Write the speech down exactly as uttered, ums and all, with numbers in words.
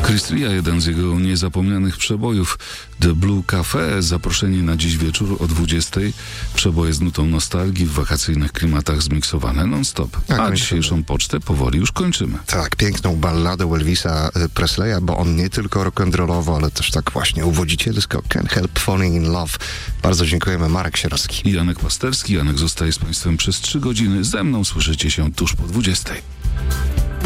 Chris Ria, jeden z jego niezapomnianych przebojów. The Blue Cafe, zaproszenie na dziś wieczór o dwudziestej. Przeboje z nutą nostalgii w wakacyjnych klimatach zmiksowane non-stop. Tak, A kończymy. dzisiejszą pocztę powoli już kończymy. Tak, piękną balladę Elvisa Presleya, bo on nie tylko rock'n'rollowo, ale też tak właśnie uwodzicielsko. Can't Help Falling in Love. Bardzo dziękujemy. Marek Sierowski. I Janek Pasterski. Janek zostaje z Państwem przez trzy godziny. Ze mną słyszycie się tuż po dwudziestej.